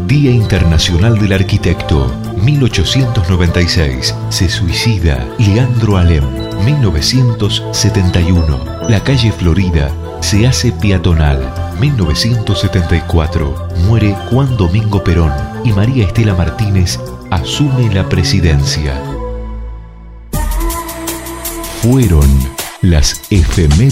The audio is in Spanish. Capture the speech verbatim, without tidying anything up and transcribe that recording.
Día Internacional del Arquitecto. mil ochocientos noventa y seis. Se suicida Leandro Alem. mil novecientos setenta y uno. La calle Florida se hace peatonal. mil novecientos setenta y cuatro. Muere Juan Domingo Perón y María Estela Martínez asume la presidencia. Fueron las efemérides